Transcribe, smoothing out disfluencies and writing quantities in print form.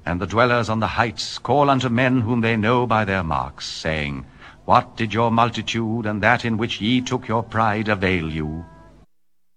And the dwellers on the heights call unto men whom they know by their marks, saying, What did your multitude and that in which ye took your pride avail you?